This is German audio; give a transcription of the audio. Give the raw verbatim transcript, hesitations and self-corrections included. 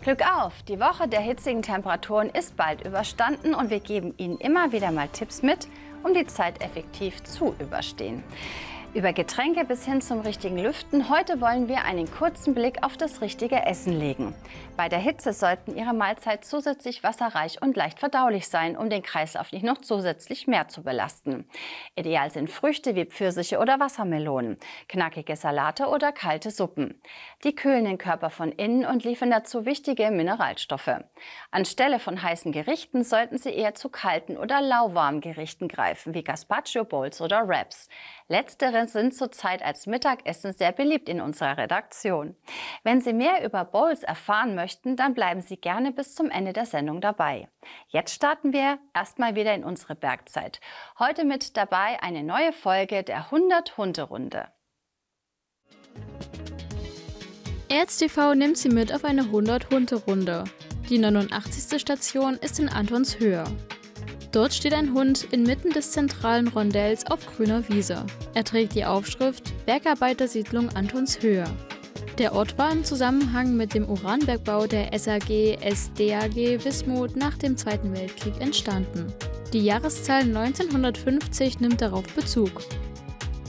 Glück auf! Die Woche der hitzigen Temperaturen ist bald überstanden und wir geben Ihnen immer wieder mal Tipps mit, um die Zeit effektiv zu überstehen. Über Getränke bis hin zum richtigen Lüften. Heute wollen wir einen kurzen Blick auf das richtige Essen legen. Bei der Hitze sollten Ihre Mahlzeit zusätzlich wasserreich und leicht verdaulich sein, um den Kreislauf nicht noch zusätzlich mehr zu belasten. Ideal sind Früchte wie Pfirsiche oder Wassermelonen, knackige Salate oder kalte Suppen. Die kühlen den Körper von innen und liefern dazu wichtige Mineralstoffe. Anstelle von heißen Gerichten sollten Sie eher zu kalten oder lauwarmen Gerichten greifen, wie Gazpacho, Bowls oder Wraps. Letztere sind zurzeit als Mittagessen sehr beliebt in unserer Redaktion. Wenn Sie mehr über Bowls erfahren möchten, dann bleiben Sie gerne bis zum Ende der Sendung dabei. Jetzt starten wir erstmal wieder in unsere Bergzeit. Heute mit dabei eine neue Folge der hundert-Hunde-Runde. R Z T V nimmt Sie mit auf eine hundert-Hunde-Runde. Die neunundachtzigste Station ist in Antonshöhe. Dort steht ein Hund inmitten des zentralen Rondells auf grüner Wiese. Er trägt die Aufschrift Bergarbeitersiedlung Antonshöhe. Der Ort war im Zusammenhang mit dem Uranbergbau der S A G S D A G Wismut nach dem Zweiten Weltkrieg entstanden. Die Jahreszahl neunzehnhundertfünfzig nimmt darauf Bezug.